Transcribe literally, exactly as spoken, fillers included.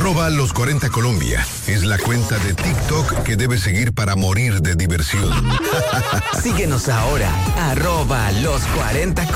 Arroba los cuarenta Colombia es la cuenta de TikTok que debes seguir para morir de diversión. Síguenos ahora, arroba los cuarenta